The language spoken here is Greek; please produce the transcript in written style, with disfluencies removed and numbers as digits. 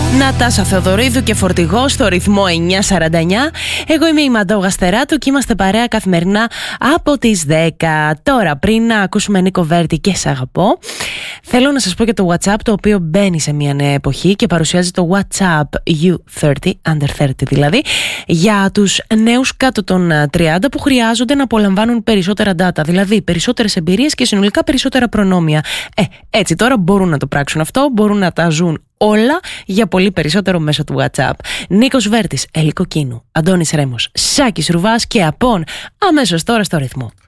Νατάσα Θεοδωρίδου και Φορτηγό στο ρυθμό 949. Εγώ είμαι η Μαντώ Γαστεράτου και είμαστε παρέα καθημερινά από τις 10. Τώρα, πριν να ακούσουμε Νίκο Βέρτη και Σ' αγαπώ, θέλω να σας πω για το WhatsApp, το οποίο μπαίνει σε μια νέα εποχή και παρουσιάζει το WhatsApp U30, under 30 δηλαδή, για τους νέους κάτω των 30 που χρειάζονται να απολαμβάνουν περισσότερα data, δηλαδή περισσότερες εμπειρίες και συνολικά περισσότερα προνόμια. Έτσι τώρα μπορούν να το πράξουν αυτό, μπορούν να τα ζουν όλα για πολύ περισσότερο μέσω του WhatsApp. Νίκος Βέρτης, Έλλη Κοκκίνου, Αντώνης Ρέμος, Σάκης Ρουβάς και Απών, αμέσως τώρα στο ρυθμό.